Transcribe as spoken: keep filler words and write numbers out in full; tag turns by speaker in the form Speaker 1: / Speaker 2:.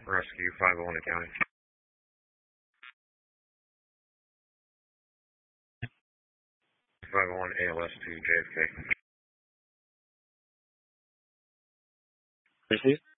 Speaker 1: Rescue five oh one County. five oh one A L S to J F K.
Speaker 2: Receive.